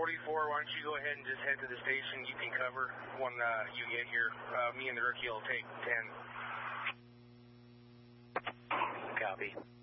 44, why don't you go ahead and just head to the station? You can cover when you get here. Me and the rookie will take 10. Copy.